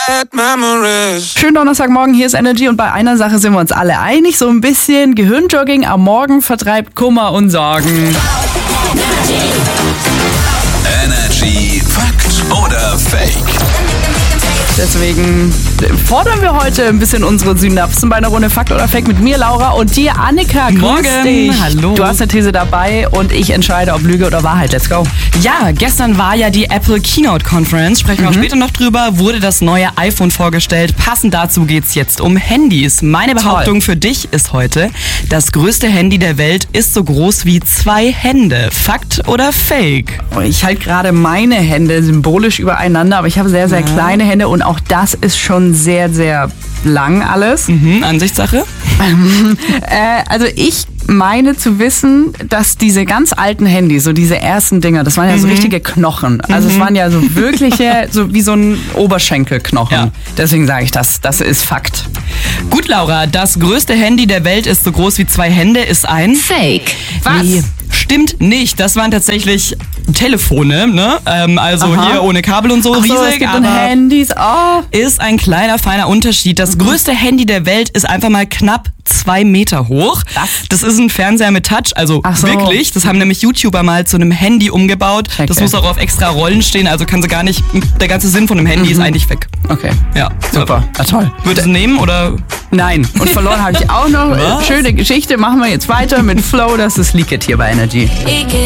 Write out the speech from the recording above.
Schönen Donnerstagmorgen, hier ist Energy und bei einer Sache sind wir uns alle einig. So ein bisschen Gehirnjogging am Morgen vertreibt Kummer und Sorgen. Energy Fakt oder Fake? Deswegen fordern wir heute ein bisschen unsere Synapsen bei einer Runde Fakt oder Fake mit mir, Laura, und dir, Annika. Grüß Morgen. dich. Hallo. Du hast eine These dabei und ich entscheide, ob Lüge oder Wahrheit. Let's go. Ja, gestern war ja die Apple Keynote Conference, sprechen wir auch später noch drüber, wurde das neue iPhone vorgestellt. Passend dazu geht's jetzt um Handys. Meine Behauptung für dich ist heute, das größte Handy der Welt ist so groß wie 2 Hände. Fakt oder Fake? Ich halte gerade meine Hände symbolisch übereinander, aber ich habe sehr, sehr kleine Hände und auch das ist schon sehr, sehr lang alles. Ansichtssache? Also ich meine zu wissen, dass diese ganz alten Handys, so diese ersten Dinger, das waren ja so richtige Knochen. Also es waren ja so wirkliche, so wie so ein Oberschenkelknochen. Ja. Deswegen sage ich das ist Fakt. Gut, Laura, das größte Handy der Welt ist so groß wie 2 Hände, ist ein Fake. Was? Nee, stimmt nicht. Das waren tatsächlich Telefone, ne? Also Aha. hier ohne Kabel und so, Ach so, riesig, es gibt aber Handys. Oh. ist ein kleiner, feiner Unterschied. Das größte Handy der Welt ist einfach mal knapp 2 Meter hoch. Was? Das ist ein Fernseher mit Touch, also Ach so. wirklich. Das haben nämlich YouTuber mal zu einem Handy umgebaut. Okay. Das muss auch auf extra Rollen stehen, also kann sie gar nicht, der ganze Sinn von einem Handy ist eigentlich weg. Okay. Ja, Super. Ah, toll. Würdest du nehmen oder? Nein. Und verloren habe ich auch noch. Was? Schöne Geschichte. Machen wir jetzt weiter mit Flow. Das ist Leak It hier bei Energy.